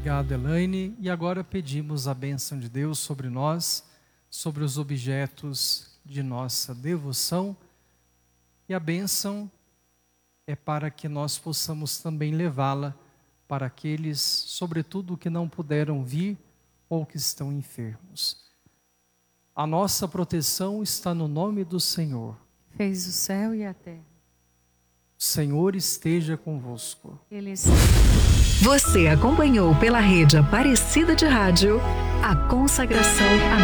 Obrigado, Elaine. E agora pedimos a bênção de Deus sobre nós, sobre os objetos de nossa devoção. E a bênção é para que nós possamos também levá-la para aqueles, sobretudo, que não puderam vir ou que estão enfermos. A nossa proteção está no nome do Senhor. Fez o céu e a terra. O Senhor esteja convosco. Ele está. Você acompanhou pela rede Aparecida de Rádio a consagração a